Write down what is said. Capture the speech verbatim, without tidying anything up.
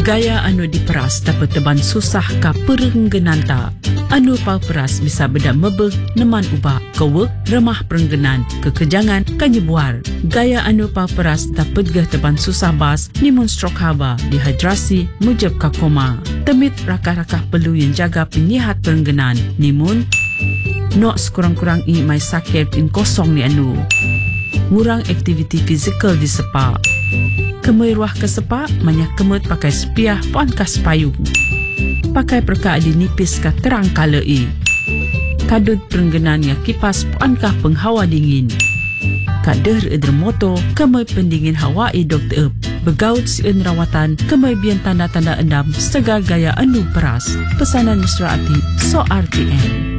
Gaya anu diperas dapat teban susah ka perenggenan ta. Anu pau peras bisa bedak mebeh neman ubah kewe remah perenggenan kekejangan kanyebuar. Gaya anu pau peras dapat geh teban susah bas nimun strok haba dehidrasi mujab ka koma. Temit rakah-rakah perlu yang jaga penyihat perenggenan nimun nok sekurang-kurang i mai sakit in kosong ni anu. Ngurang aktiviti fizikal di sepak. Kemai ruah ke sepak banyak kemut pakai sepiah puan kas payung. Pakai perka di nipis ka terang kala i. Kadut perenggenan ya kipas puan kah penghawa dingin. Kader edr moto kemai pendingin hawa i dokter ep. Begaut si en rawatan kemai bian tanda-tanda endam segar gaya anu peras. Pesanan Nusra Ati, So R T M.